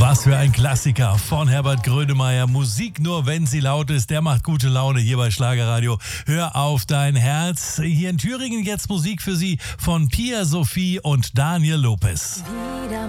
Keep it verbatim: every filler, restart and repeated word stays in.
Was für ein Klassiker von Herbert Grönemeyer. Musik nur, wenn sie laut ist. Der macht gute Laune hier bei Schlagerradio. Hör auf dein Herz. Hier in Thüringen jetzt Musik für Sie von Pia Sophie und Daniel Lopez. Wieder